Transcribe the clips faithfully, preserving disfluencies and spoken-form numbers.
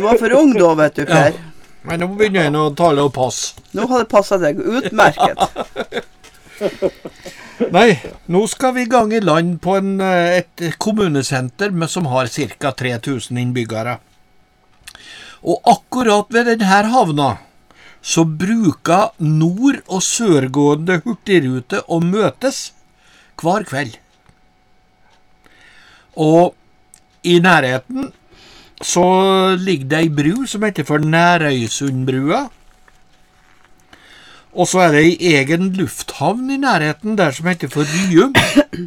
var for ung da, vet du, Per. Ja. Men nå begynner jeg å tale og passe. Nå har det passet deg utmerket. Nei, nå skal vi i gang i land på en, et kommunesenter med, som har ca. tre tusen innbyggere. Og akkurat ved denne havna så bruker nord- og sørgående hurtigrute å møtes hver kveld. Og i nærheten så ligger det ei bru som heter for Nærøysundbrua. Og så er det ei egen lufthavn i nærheten der som heter for Ryum.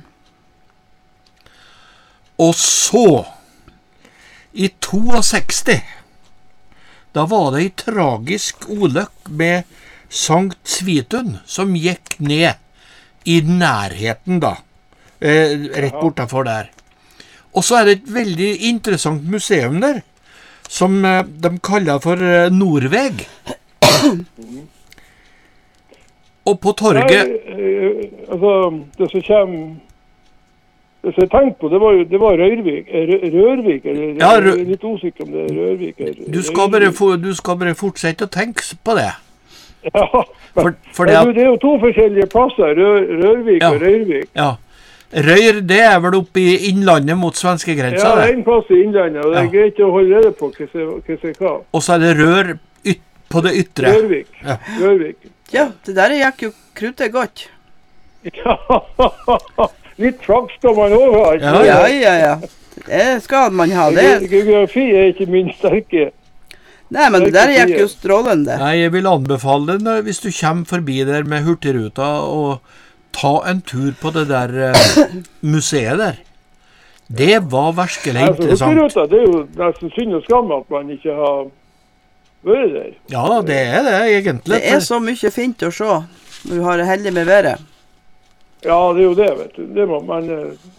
Og så, i sekstito, da var det ei tragisk ulykk med Sankt Svitun som gikk ned i nærheten da, eh, rett bortenfor der. Og så er det et veldig interessant museum der, som eh, de kaller for eh, Nordveg. Og på torget... Nei, eh, altså, det som kommer... Det som jeg tenkte på, det var, det var Rørvik, Rørvik, eller Ja, rø... jeg er litt usikker om det er Rørvik. Eller, du, skal bare få, du skal bare fortsette å tenke på det. Ja, for, for det, ja, at... det er jo to forskjellige plasser, Rør, Rørvik ja. og Rørvik. Ja, Røyr, det er vel oppe i innlandet mot svenskegrensa, ja, det? Ja, en plass i innlandet, og det er ja. greit å holde rede på hva som er hva. Og så er det Rør yt, på det ytre. Rørvik. Ja. Rørvik. Ja, det der gikk jo kruttet godt. Ja, litt flaks skal man også ha. Ja, ja, ja. ja. Det skal man ha. Det. Geografi er ikke min sterke. Nei, men det der gikk jo strålende. Nei, jeg vil anbefale deg hvis du kommer forbi der med hurtigruta og ta en tur på det der uh, museet der. Det var virkelig altså, interessant. Hurtigruta, det er jo nesten synd og skam at man ikke har vært der. Ja, det er det egentlig. Det er så mye fint å se når du har det heldig med været. Ja, det er jo det, vet du. Det må man,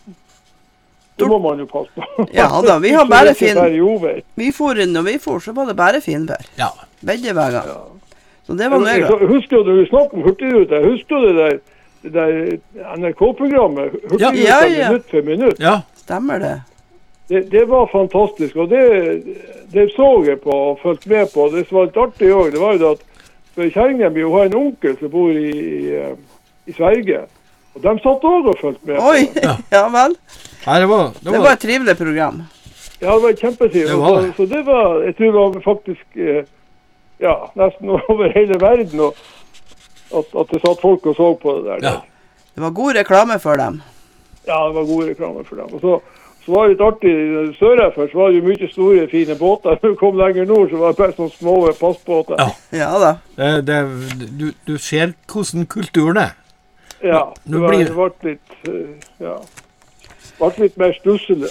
det må man jo passe på. Ja da, vi har bare fin... Vi for inn og vi for, så var det bare fin vær. Ja. Begge veger. Ja. Så det var mega. Husker du, du snakket om hurtigruta, husker du det der, det der N R K-programmet? Hurtigruta ja, ja, ja. minutt for minutt. Ja. Stemmer det. Det, det var fantastisk, og det, det så jeg på og følte med på. Det som var litt artig også, det var jo at for Kjerringen vi har en onkel som bor i, i, i Sverige. Og de satt også og følte med. Oi, ja, ja vel. Nei, det, var, det, var... det var et trivelig program. Ja, det var et kjempetrivelig. Det var det. Så, så det var, jeg tror det var faktisk, eh, ja, nesten over hele verden, og at, at det satt folk og så på det der. Ja. Det var god reklame for dem. Ja, det var god reklame for dem. Og så, så var det litt artig, sør først var det jo mye store, fine båter. Når vi kom lenger nord, så var det bare sånne små passbåter. Ja, ja da. Det, det, du, du ser hvordan kulturen er. Ja, det, var, blir... det ble litt, ja, ble litt mer stusselig.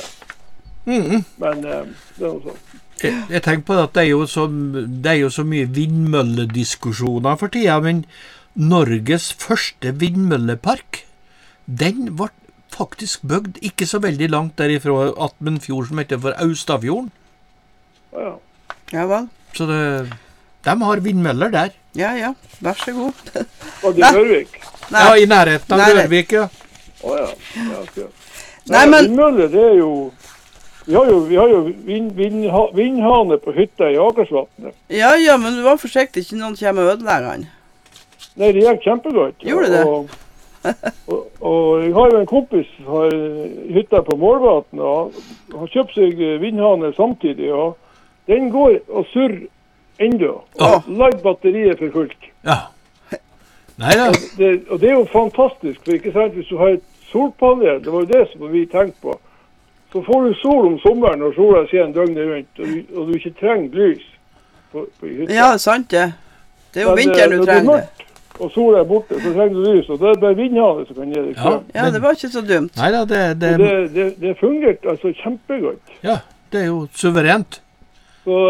Mm. Men um, det er noe sånn. Jeg, jeg tenker på at det er, jo så, det er jo så mye vindmøllediskusjoner for tida, men Norges første vindmøllepark, den ble faktisk bygd ikke så veldig langt derifra attmed en fjord som heter for Austafjorden. Ja. Ja vel. Så det, de har vindmøller der. Ja, ja. Vær så god. Og det er Rørvik. Nei. Ja, i nærheten av Rørvik, ja. Å ja. Ja, okay. Nei, men... Vindmøller, det er jo... Vi har jo, vi har jo vind, vind, vindhane på hytta i Akersvatnet. Ja, ja, men du var forsiktig, ikke noen kommer og ødelegger han. Nei, det gikk kjempegodt. Gjorde det? Og, og, og jeg har jo en kompis som har hytta på Målvatn, og han har kjøpt seg vindhane samtidig, og den går og surr enda. Og ladd batteriet for fullt. Ja. Nei da. Og det, og det er jo fantastisk, for ikke sant, hvis du har et solpanel, det var jo det som vi tenkte på, så får du sol om sommeren når sola skjer døgnet rundt, og du, og du ikke trenger lys på, på hytta. Ja, det er sant det. Det er jo Men, vinteren du trenger det. Når det er mørkt, og sola er borte, så trenger du lys, og det er bare vindhane som kan gi deg strøm. Ja, ja, det var ikke så dumt. Nei da, det... Det, det, det, det fungerte altså kjempegodt. Ja, det er jo suverent. Så,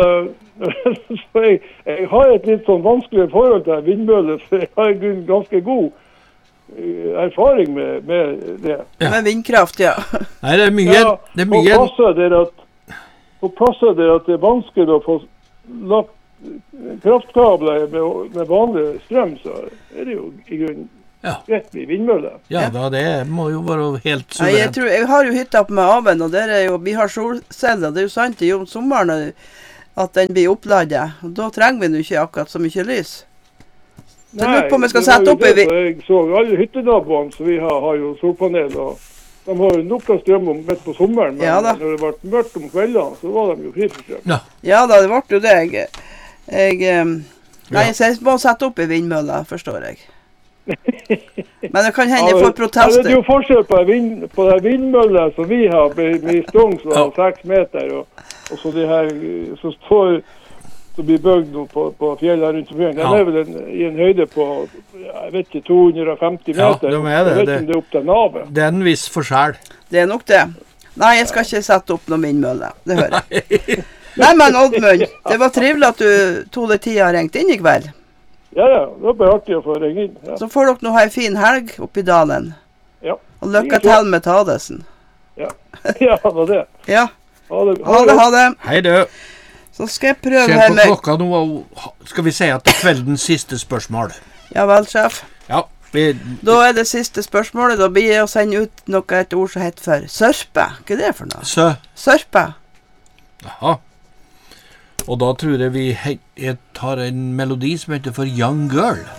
så jeg, jeg har et litt sånn vanskelig forhold til vindmøller, for jeg har en ganske god erfaring med, med det. Ja. Med vindkraft, ja. Nei, det er mye... Ja, det er mye... På plasser der at, på plasser der at det er vanskelig å få lagt kraftkabler med, med vanlig strøm, så er det jo i grunnen ja. rett med vindmøller. Ja, da, det må jo være helt suverent. Nei, jeg, tror, jeg har jo hytta på med Aven, og der er jo, vi har solceller, det er jo sant, det er jo om sommeren, at den blir oppladet. Og da trenger vi jo ikke akkurat så mye lys. Så jeg Nei, lurer på om vi skal det var sette jo opp i... det, så jeg så alle hyttenaboene som vi har, har jo solpanel, og de har jo nok av strøm om midt på sommeren, men Ja da. når det ble mørkt om kveldene, så var de jo fri for strøm. Ja. Ja da, det ble jo det. Jeg, jeg, em, nei, Ja. så jeg må sette opp i vindmølla, forstår jeg. Men det kan hende jeg Ja, får det er protester. jo forskjell på, vind, på det vindmøllet som vi har, med, med stong som Ja. har seks meter, og, og så de her eh, som står, som blir bygd nå på, på fjellet rundt omkring. Den Ja. er vel en, i en høyde på, jeg vet ikke, to hundre og femti Ja, meter. de er det. Jeg vet Det- ikke om det er opp til navet. Det er en viss forskjell. Det er nok det. Nei, jeg skal ikke sette opp noen vindmølle. Det hører jeg. Nei, men Oddmund, det var trivelig at du tog deg tid og ringt inn i kveld. Ja, ja, det var bare artig å få ringe inn. Ja. Så får dere nå ha en fin helg oppi dalen. Ja. Og lykke til med Tadesen. Ja, ja, det var det. Ja, Ha det. ha det, ha det. Hei du. Så skal jeg prøve Se her på med... klokka nå, og skal vi si at det er kveldens siste spørsmål. Ja vel, sjef. Ja, vi, Da er det siste spørsmålet. Da blir det å sende ut noe, et ord som heter for sørpe. Hva er det for noe? så, Sørpe. aha. Og da tror jeg vi he- jeg tar en melodi som heter for Young Girl.